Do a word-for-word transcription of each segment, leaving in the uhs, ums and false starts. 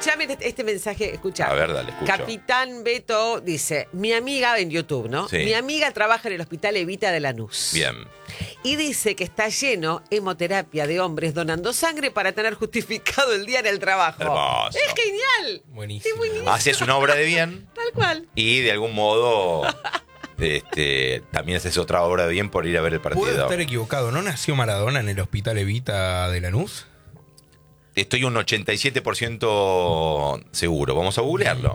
Escuchame este, este mensaje, escucha. A ver, dale, escucho. Capitán Beto dice, mi amiga en YouTube, ¿no? Sí. Mi amiga trabaja en el Hospital Evita de Lanús. Bien. Y dice que está lleno hemoterapia de hombres donando sangre para tener justificado el día en el trabajo. Hermoso. Es genial. Buenísimo. Es buenísimo. Haces una obra de bien Tal cual. y de algún modo este, también haces otra obra de bien por ir a ver el partido. Puedo estar equivocado, ¿no nació Maradona en el Hospital Evita de Lanús? Estoy un ochenta y siete por ciento seguro. Vamos a googlearlo.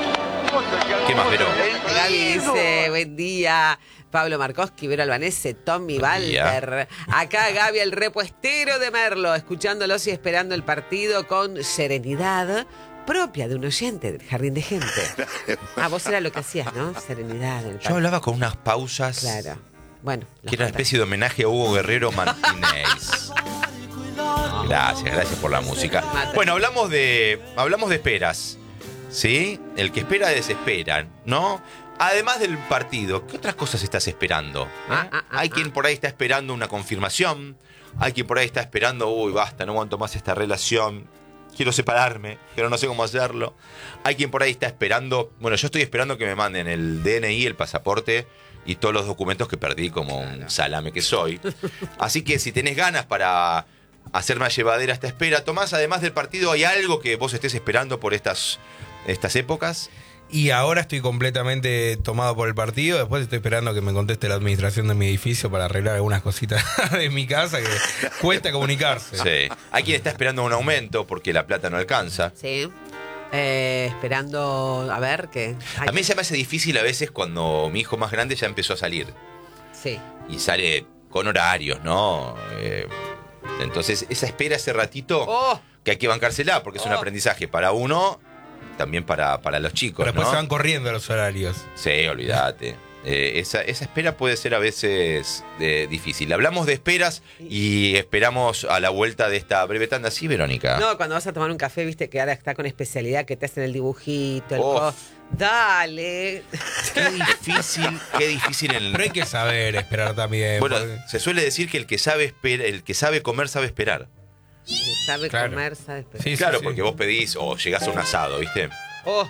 ¿Qué más, Vero? Gaby dice, buen día. Pablo Markowski, Vero Albanese, Tommy Buen día. Walter. Acá Gaby, el repuestero de Merlo, escuchándolos y esperando el partido con serenidad propia de un oyente del Jardín de Gente. Ah, vos era lo que hacías, ¿no? Serenidad. En el Yo hablaba con unas pausas Claro. Bueno. que era una especie de homenaje a Hugo Guerrero Martínez. Gracias, gracias por la música. Bueno, hablamos de hablamos de esperas, ¿sí? El que espera desespera, ¿no? Además del partido, ¿qué otras cosas estás esperando? ¿Eh? Ah, ah, ah, hay quien por ahí está esperando una confirmación, hay quien por ahí está esperando, uy, basta, no aguanto más esta relación, quiero separarme, pero no sé cómo hacerlo. Hay quien por ahí está esperando, bueno, yo estoy esperando que me manden el D N I, el pasaporte y todos los documentos que perdí como un salame que soy. Así que si tenés ganas para hacer más llevadera esta espera, Tomás, además del partido, ¿hay algo que vos estés esperando por estas, estas épocas? Y ahora estoy completamente tomado por el partido. Después estoy esperando que me conteste la administración de mi edificio para arreglar algunas cositas de mi casa que cuesta comunicarse. Sí. Hay quien está esperando un aumento porque la plata no alcanza. Sí. Eh, esperando a ver qué. Ay, A mí se me hace difícil a veces cuando mi hijo más grande ya empezó a salir. Sí. Y sale con horarios, ¿no? Eh, entonces, esa espera ese ratito Oh. que hay que bancársela porque es un Oh. aprendizaje para uno, también para, para los chicos, Pero después ¿no? se van corriendo los horarios. Sí, olvídate. Eh, esa, esa espera puede ser a veces eh, difícil. Hablamos de esperas y esperamos a la vuelta de esta breve tanda. Sí, Verónica. No, cuando vas a tomar un café, viste que ahora está con especialidad, que te hacen el dibujito, el Oh. co- Dale. Qué difícil, qué difícil en Pero hay que saber esperar también. Bueno, porque- se suele decir que el que sabe espera, el que sabe comer sabe esperar. Sabe Claro. comer, sabe esperar. Sí, Claro, sí. porque vos pedís o llegás a un asado, ¿viste? Oh,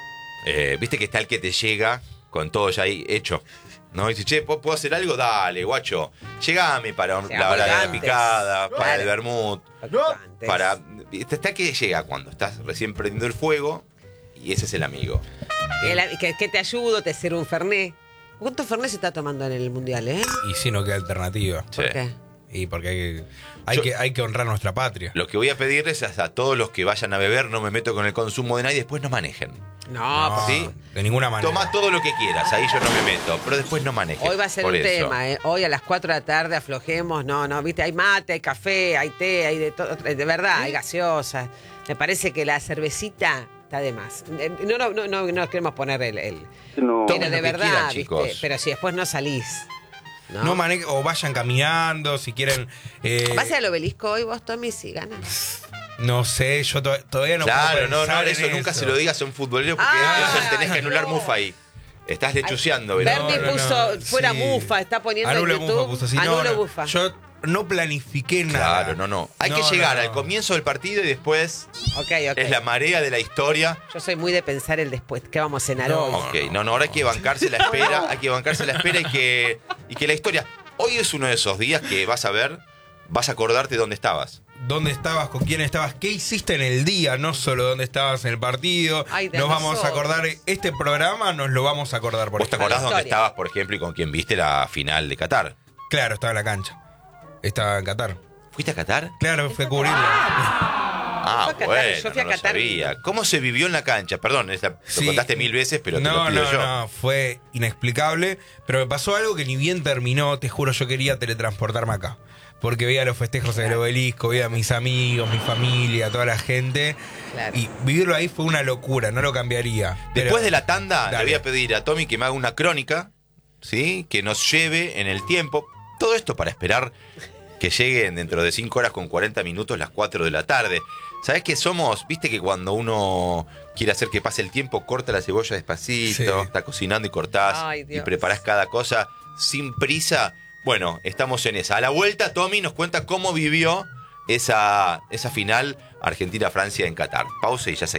Eh, Viste que está el que te llega con todo ya ahí hecho, ¿no? Y dice, che, ¿puedo puedo hacer algo? Dale, guacho. Llegame para Llegá la hora de la antes. picada, para Claro. el vermut, antes. para... Está que llega cuando estás recién prendiendo el fuego y ese es el amigo. El- que, que te ayudo, te sirve un fernet. ¿Cuánto fernet se está tomando en el mundial, eh? Y si no queda alternativa. Sí. ¿Por qué? Y porque hay que, hay, Yo- que, hay que honrar nuestra patria. Lo que voy a pedirles es a todos los que vayan a beber, no me meto con el consumo de nadie, después no manejen. No, No, pues ¿sí? de ninguna manera. Tomá todo lo que quieras, ahí yo no me meto, pero después no manejes. hoy va a ser por un eso. tema, ¿eh? Hoy a las cuatro de la tarde aflojemos. No, no, viste, hay mate, hay café, hay té, hay de todo. De verdad, hay gaseosas. Me parece que la cervecita está de más. Eh, No, no, no, no, no queremos poner el. el No. Tomen pero lo de que verdad, quieran, ¿viste? chicos. Pero si después no salís. No, No mane- o vayan caminando, si quieren. eh, ¿Vas al obelisco hoy vos, Tommy, si ganas? no sé, yo to- todavía no Claro, puedo no, no, pensar en eso nunca eso. se lo digas a un futbolero porque Ah, entonces tenés que anular no. Mufa ahí. Estás lechuceando, ¿verdad? Bernie No, no, puso no, fuera sí. Mufa, está poniendo Anule en YouTube. Mufa puso así. No, Anulo no, Mufa. Yo no planifiqué nada. Claro, no, no. Hay No, que llegar no, no. al comienzo del partido y después Ok, ok. es la marea de la historia. Yo soy muy de pensar el después. ¿Qué vamos a cenar No. hoy? Ok, no, no, ahora hay que bancarse la espera, hay que bancarse la espera y que, y que la historia... Hoy es uno de esos días que vas a ver, vas a acordarte dónde estabas. ¿Dónde estabas? ¿Con quién estabas? ¿Qué hiciste en el día? No solo dónde estabas en el partido. Ay, de nos vamos a nosotros. acordar, este programa nos lo vamos a acordar por ¿Vos te ejemplo. acordás dónde historia. estabas, por ejemplo, y con quién viste la final de Qatar? Claro, estaba en la cancha. Estaba en Qatar. ¿Fuiste a Qatar? Claro, fue a cubrirla. Ah, Fue a Qatar, bueno, yo fui a no lo Qatar. sabía. ¿Cómo se vivió en la cancha? Perdón, esa- lo Sí. contaste mil veces, pero te lo no, pido no, yo. no, fue inexplicable. Pero me pasó algo que ni bien terminó, te juro, yo quería teletransportarme acá. Porque veía los festejos en el obelisco, veía a mis amigos, mi familia, toda la gente. Claro. Y vivirlo ahí fue una locura, no lo cambiaría. Después Pero- de la tanda, Dale. le voy a pedir a Tommy que me haga una crónica, ¿sí? Que nos lleve en el tiempo. Todo esto para esperar que lleguen dentro de cinco horas con cuarenta minutos las cuatro de la tarde. ¿Sabés qué somos? Viste que cuando uno quiere hacer que pase el tiempo, corta la cebolla despacito, Sí. está cocinando y cortás Ay, y Dios. preparás cada cosa sin prisa. Bueno, estamos en esa. A la vuelta, Tommy nos cuenta cómo vivió esa, esa final Argentina-Francia en Qatar. Pausa y ya seguimos.